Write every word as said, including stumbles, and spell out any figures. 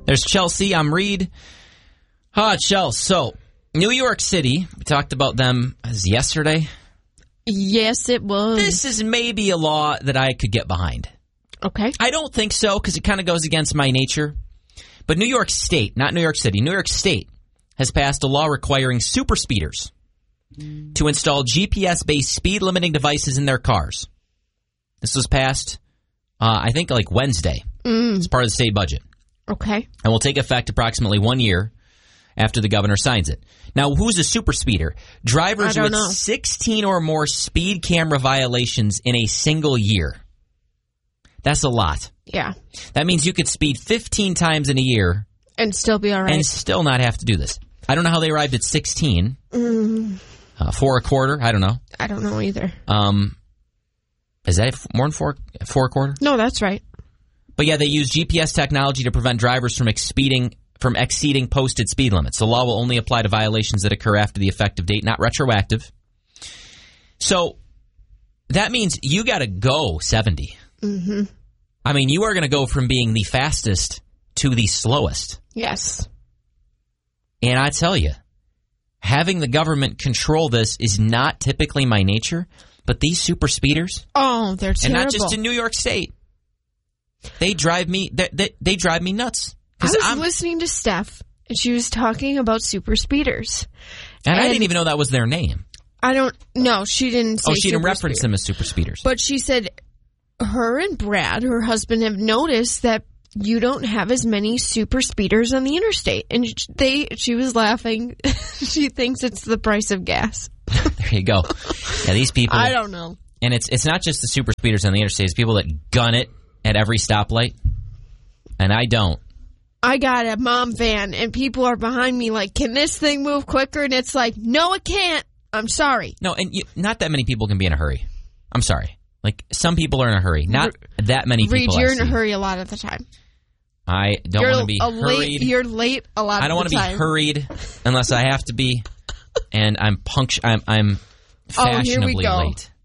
There's Chelsea. I'm Reed. Ah, Chelsea. So, New York City, we talked about them as yesterday. Yes, it was. This is maybe a law that I could get behind. Okay. I don't think so, because it kind of goes against my nature. But New York State, not New York City, New York State has passed a law requiring super speeders to install G P S-based speed limiting devices in their cars. This was passed, uh, I think, like Wednesday. Mm. It's part of the state budget. Okay. And will take effect approximately one year after the governor signs it. Now, who's a super speeder? Drivers with know. sixteen or more speed camera violations in a single year. That's a lot. Yeah. That means you could speed fifteen times in a year and still be all right. and still not have to do this. I don't know how they arrived at sixteen. Mm. Uh, four a quarter? I don't know. I don't know either. Um, is that more than four, four a quarter? No, that's right. But yeah, they use G P S technology to prevent drivers from exceeding from exceeding posted speed limits. The law will only apply to violations that occur after the effective date, not retroactive. So that means you got to go seventy. Mm-hmm. I mean, you are going to go from being the fastest to the slowest. Yes. And I tell you, having the government control this is not typically my nature, but these super speeders, oh, they're terrible. and not just in New York State, they drive me they, they, they drive me nuts. I was I'm, listening to Steph, and she was talking about super speeders. And, and I didn't even know that was their name. I don't know. She didn't say Oh, she didn't reference speeder. them as super speeders. But she said her and Brad, her husband, have noticed that you don't have as many super speeders on the interstate. And they, she was laughing. She thinks it's the price of gas. There you go. Yeah, these people. I don't know. And it's it's not just the super speeders on the interstate. It's people that gun it at every stoplight. And I don't. I got a mom van, and people are behind me like, can this thing move quicker? And it's like, no, it can't. I'm sorry. No, and you, not that many people can be in a hurry. I'm sorry. Like, some people are in a hurry. Not Re- that many Reed, people you're I in a see. hurry a lot of the time. I don't want to be a hurried. Late, you're late a lot I don't of the want time. to be hurried unless I have to be. And I'm punctu- I'm, I'm Oh, here we fashionably go. late.